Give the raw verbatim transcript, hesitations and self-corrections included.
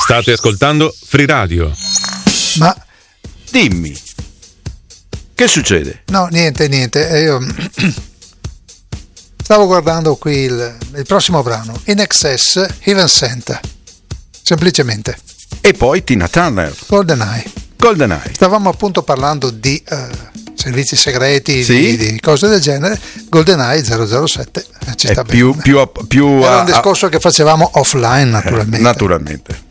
State ascoltando Free Radio. Ma dimmi, che succede? No, niente, niente. Io stavo guardando qui il, il prossimo brano, In Excess, Heaven Sent, semplicemente. E poi Tina Turner, GoldenEye. GoldenEye. Stavamo appunto parlando di uh, servizi segreti, sì? di, di cose del genere. GoldenEye zero zero sette ci sta più, bene. Più, più Era a, un discorso a... che facevamo offline, naturalmente. Eh, naturalmente.